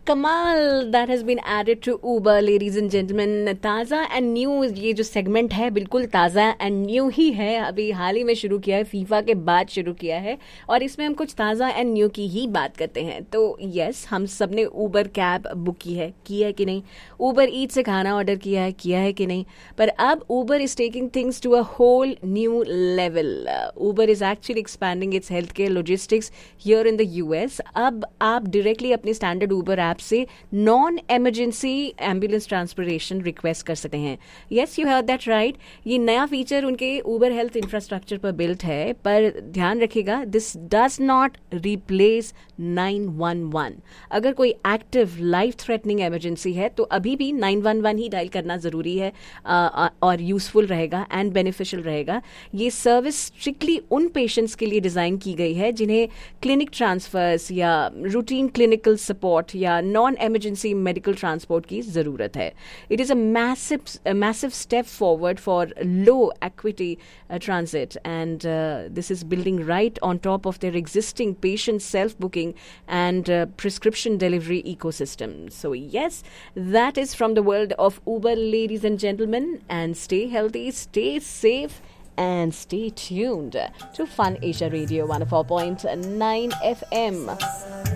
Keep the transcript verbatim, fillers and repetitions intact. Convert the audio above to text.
कमाल that has been added to Uber, ladies and gentlemen. ताज़ा and new ये जो सेगमेंट है बिल्कुल ताज़ा एंड न्यू ही है. अभी हाल ही में शुरू किया है, फीफा के बाद शुरू किया है और इसमें हम कुछ ताज़ा एंड न्यू की ही बात करते हैं. तो यस, हम सब ने ऊबर कैब बुक की है, किया है कि नहीं? ऊबर ईट से खाना ऑर्डर किया है, किया है कि नहीं? पर अब Uber is taking things to a whole new level. Uber is actually expanding it's health care logistics here in the US. अब आप डायरेक्टली अपने स्टैंडर्ड ऊबर ऐप से non emergency ambulance transportation request कर सकते हैं. Yes, you heard that right. ये नया feature उनके ऊबर हेल्थ इंफ्रास्ट्रक्चर पर बिल्ट है, पर ध्यान रखिएगा, this does not replace nine one one. अगर कोई एक्टिव लाइफ थ्रेटनिंग इमरजेंसी है तो अभी भी नाइन वन वन ही डायल करना जरूरी है आ, और यूजफुल रहेगा एंड बेनिफिशियल रहेगा. ये सर्विस स्ट्रिक्टली उन पेशेंट्स के लिए डिजाइन की गई है जिन्हें क्लिनिक ट्रांसफर्स या रूटीन क्लिनिकल सपोर्ट या नॉन emergency medical transport की जरूरत है. It is a massive a massive step forward for low acuity uh, transit and uh, this is building right on top of their existing patient self-booking and uh, prescription delivery ecosystem. So yes, that is from the world of Uber, ladies and gentlemen, and stay healthy, stay safe and stay tuned to Fun Asia Radio one oh four point nine F M.